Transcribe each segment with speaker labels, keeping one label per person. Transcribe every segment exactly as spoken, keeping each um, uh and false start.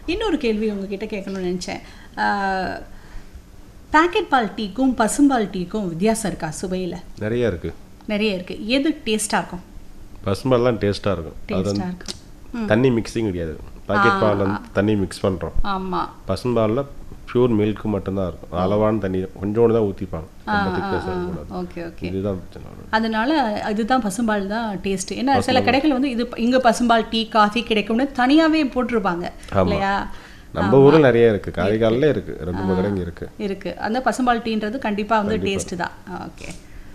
Speaker 1: இன்னொரு கேள்வி உங்ககிட்ட கேட்கணும்னு நினச்சேன். பேக்கெட் பால் டீக்கும் பசும்பால் டீக்கும் வித்தியாசம் இருக்கா சுவையில்?
Speaker 2: நிறைய இருக்குது.
Speaker 1: நிறைய இருக்குது. எது டேஸ்ட்டாக இருக்கும்?
Speaker 2: பசும்பால்லாம் டேஸ்ட்டாக இருக்கும்.
Speaker 1: டேஸ்ட்டாக இருக்கும்.
Speaker 2: தண்ணி மிக்ஸிங் கிடையாது. பாக்கெட் பால் வந்து தண்ணி மிக்ஸ் பண்ணுறோம்.
Speaker 1: ஆமாம்.
Speaker 2: பசும்பாலில் பியூர் மில்க் மட்டும்தான் இருக்கும். அளவான தண்ணி கொஞ்சோண்டு தான் ஊற்றிப்பாங்க.
Speaker 1: Okay okay.
Speaker 2: இதுதான் பிரச்சனை.
Speaker 1: அதனால இதுதான் பசும்பால் தான் டேஸ்ட். ஏன்னா சில கடைகள் வந்து இது இங்கே பசும்பால் டீ காஃபி கிடைக்கும்னு தனியாகவே போட்டிருப்பாங்க இல்லையா?
Speaker 2: நம்ம ஊரில் நிறைய இருக்குது. காரைக்காலில் இருக்குது. ரெண்டு மூணு கடைங்க இருக்குது
Speaker 1: இருக்குது. அந்த பசும்பால் டீன்றது கண்டிப்பாக வந்து டேஸ்ட்டு தான். ஓகே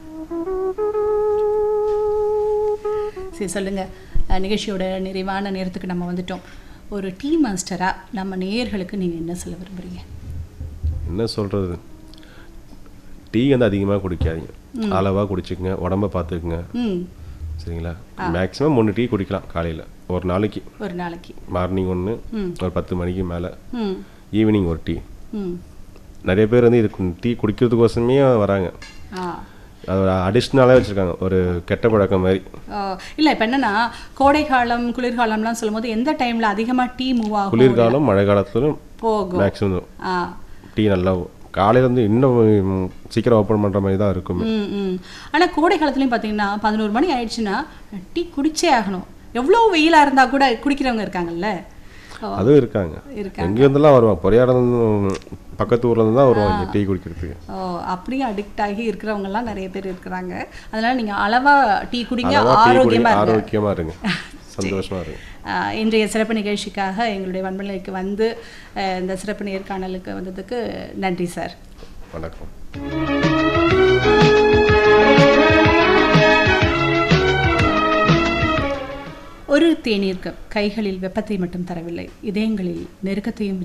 Speaker 1: சரி, சொல்லுங்கள். நிகழ்ச்சியோட நிறைவான நேரத்துக்கு நம்ம வந்துட்டோம். ஒரு டீ மாஸ்டராக நம்ம நேயர்களுக்கு நீங்கள் என்ன சொல்ல விரும்புகிறீங்க?
Speaker 2: என்ன சொல்கிறது, டீ வந்து அதிகமாக குடிக்காதீங்க. அளவாக குடிச்சுக்கங்க. உடம்ப பார்த்துக்குங்க. சரிங்களா? மேக்ஸிமம் மூணு டீ குடிக்கலாம் காலையில் ஒரு நாளைக்கு. ஒரு நாளைக்கு மார்னிங் ஒன்று, ஒரு பத்து மணிக்கு மேலே, ஈவினிங் ஒரு டீ. நிறைய பேர் வந்து இது டீ குடிக்கிறதுக்கோசமே வராங்க. அது அடிஷ்னலாக வச்சுருக்காங்க, ஒரு கெட்ட பழக்கம் மாதிரி.
Speaker 1: இல்லை, இப்போ என்னென்னா கோடை காலம் குளிர்காலம்லாம் சொல்லும் போது எந்த டைமில் அதிகமாக டீ மூவ் ஆகும்?
Speaker 2: குளிர்காலம் மழை காலத்திலும் போகும். மேக்ஸிமம் டீ நல்லா காலையில் வந்து இன்னும் சீக்கிரம் ஓப்பன் பண்ணுற மாதிரி தான் இருக்கும்.
Speaker 1: ம் ஆனால் கோடை காலத்துலையும் பார்த்தீங்கன்னா பதினோரு மணி ஆயிடுச்சுன்னா டீ குடிச்சே ஆகணும். எவ்வளோ வெயிலாக இருந்தால் கூட குடிக்கிறவங்க இருக்காங்கல்ல.
Speaker 2: அதுவும் இருக்காங்க. எங்கேருந்துலாம் வருவாங்க, பொறையாடம் பக்கத்து ஊர்லேருந்து தான் வருவாங்க டீ குடிக்கிறதுக்கு.
Speaker 1: ஓ, அப்படியே அடிக்ட் ஆகி இருக்கிறவங்கலாம் நிறைய பேர் இருக்கிறாங்க. அதனால் நீங்கள் அளவாக டீ குடிங்க, ஆரோக்கியமாக
Speaker 2: ஆரோக்கியமாக இருங்க, சந்தோஷமாக இருங்க.
Speaker 1: இன்றைய சிறப்பு நிகழ்ச்சிக்காக எங்களுடைய வன்மலைக்கு வந்து இந்த சிறப்பு நேர்காணலுக்கு வந்ததுக்கு நன்றி சார்.
Speaker 2: வணக்கம்.
Speaker 1: ஒரு தேநீர் கப் கைகளில் வெப்பத்தை மட்டும் தரவில்லை, இதயங்களில் நெருக்கத்தையும்